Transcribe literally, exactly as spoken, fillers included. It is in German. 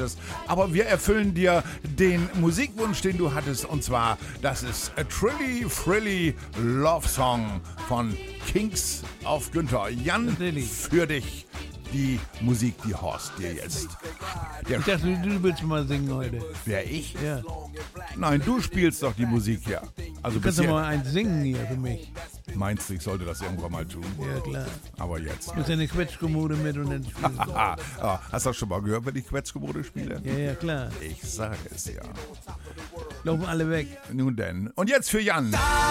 hattest. Aber wir erfüllen dir den Musikwunsch, den du hattest. Und zwar, das ist A Trilly Frilly Love Song von Kings auf Günther. Jan, Natürlich. für dich die Musik, die Horst dir jetzt. Der Ich dachte, du willst mal singen heute. Wer, ich? Ja. Nein, du spielst doch die Musik hier. Also Du kannst doch bisher mal eins singen hier für mich. meinst du, ich sollte das irgendwann mal tun. Ja, klar. Aber jetzt. Du hast ja eine Quetschkommode mit und dann spielst du. Ah, ah, hast du das schon mal gehört, wenn ich Quetschkommode spiele? Ja, ja, klar. Ich sage es ja. Laufen alle weg. Nun denn. Und jetzt für Jan.